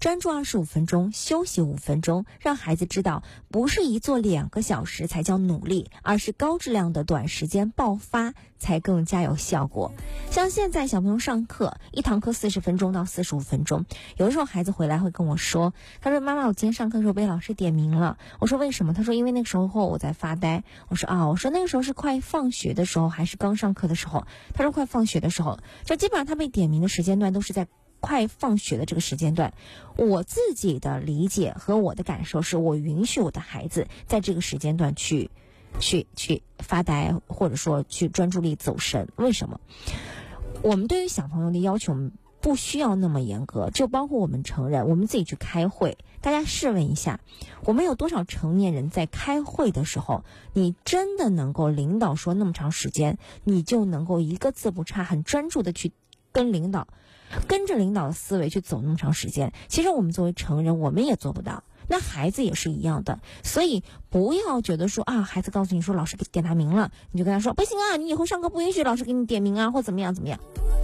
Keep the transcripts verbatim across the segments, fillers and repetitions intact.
专注二十五分钟，休息五分钟，让孩子知道不是一做两个小时才叫努力，而是高质量的短时间爆发才更加有效果。像现在小朋友上课，一堂课四十分钟到四十五分钟，有的时候孩子回来会跟我说，他说妈妈，我今天上课的时候被老师点名了。我说为什么？他说因为那个时候我在发呆。我说啊，我说那个时候是快放学的时候还是刚上课的时候？他说快放学的时候。就基本上他被点名的时间段都是在快放学的这个时间段。我自己的理解和我的感受是，我允许我的孩子在这个时间段去去去发呆，或者说去专注力走神。为什么？我们对于小朋友的要求不需要那么严格，就包括我们成人，我们自己去开会，大家试问一下，我们有多少成年人在开会的时候，你真的能够领导说那么长时间，你就能够一个字不差，很专注的去跟领导，跟着领导的思维去走那么长时间？其实我们作为成人，我们也做不到。那孩子也是一样的，所以不要觉得说啊，孩子告诉你说老师给点他名了，你就跟他说不行啊，你以后上课不允许老师给你点名啊，或怎么样怎么样。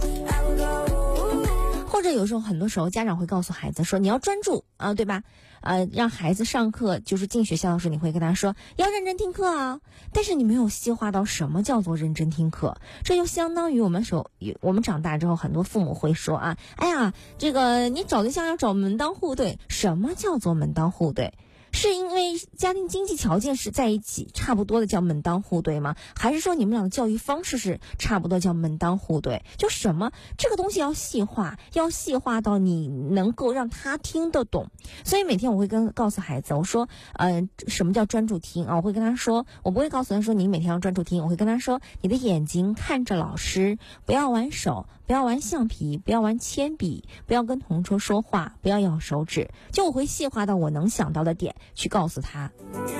或者有时候很多时候家长会告诉孩子说你要专注啊，对吧？呃，让孩子上课就是进学校的时候，你会跟他说要认真听课啊，但是你没有细化到什么叫做认真听课。这就相当于我们手我们长大之后，很多父母会说啊，哎呀，这个你找对象要找门当户对。什么叫做门当户对？是因为家庭经济条件是在一起差不多的叫门当户对吗？还是说你们俩的教育方式是差不多叫门当户对？就什么这个东西要细化，要细化到你能够让他听得懂。所以每天我会跟告诉孩子，我说呃什么叫专注听啊？我会跟他说，我不会告诉他说你每天要专注听，我会跟他说你的眼睛看着老师，不要玩手，不要玩橡皮，不要玩铅笔，不要跟同桌说话，不要咬手指。就我会细化到我能想到的点去告诉他。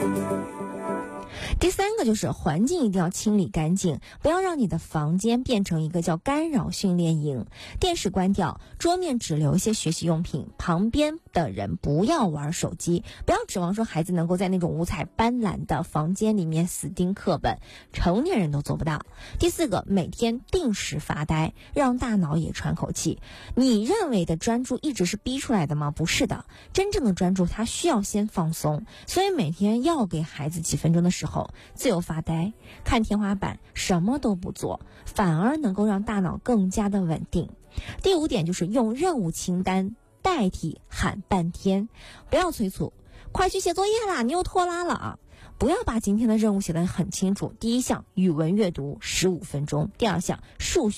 第三个就是环境一定要清理干净，不要让你的房间变成一个叫干扰训练营。电视关掉，桌面只留一些学习用品，旁边的人不要玩手机，不要指望说孩子能够在那种五彩斑斓的房间里面死盯课本，成年人都做不到。第四个，每天定时发呆，让大脑也喘口气。你认为的专注一直是逼出来的吗？不是的，真正的专注它需要先放松，所以每天要给孩子几分钟的时候自由发呆，看天花板，什么都不做，反而能够让大脑更加的稳定。第五点就是用任务清单代替喊半天，不要催促，快去写作业啦，你又拖拉了啊！不要把今天的任务写得很清楚。第一项语文阅读十五分钟，第二项数学